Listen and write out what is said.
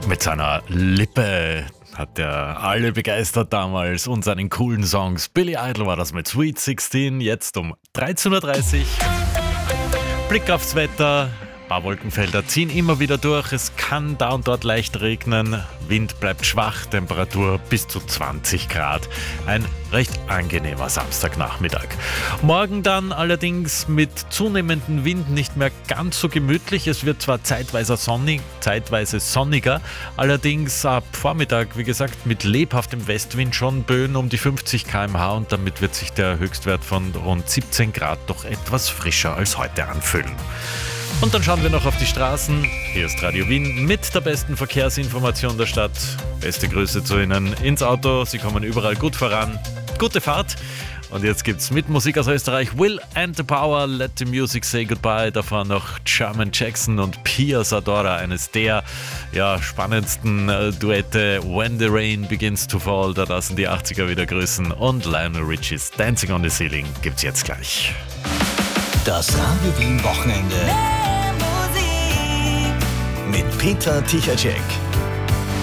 Mit seiner Lippe hat er alle begeistert damals und seinen coolen Songs. Billy Idol war das mit Sweet 16, jetzt um 13.30 Uhr. Blick aufs Wetter. Ein paar Wolkenfelder ziehen immer wieder durch. Es kann da und dort leicht regnen. Wind bleibt schwach, Temperatur bis zu 20 Grad. Ein recht angenehmer Samstagnachmittag. Morgen dann allerdings mit zunehmendem Wind nicht mehr ganz so gemütlich. Es wird zwar zeitweise sonniger, allerdings ab Vormittag, wie gesagt, mit lebhaftem Westwind schon Böen um die 50 km/h und damit wird sich der Höchstwert von rund 17 Grad doch etwas frischer als heute anfühlen. Und dann schauen wir noch auf die Straßen. Hier ist Radio Wien mit der besten Verkehrsinformation der Stadt. Beste Grüße zu Ihnen ins Auto. Sie kommen überall gut voran. Gute Fahrt. Und jetzt gibt's mit Musik aus Österreich Will and the Power, Let the Music Say Goodbye. Davor noch German Jackson und Pia Zadora, eines der spannendsten Duette. When the Rain Begins to Fall, da lassen die 80er wieder grüßen. Und Lionel Richie's Dancing on the Ceiling gibt's jetzt gleich. Das Radio Wien Wochenende mit Peter Tichacek.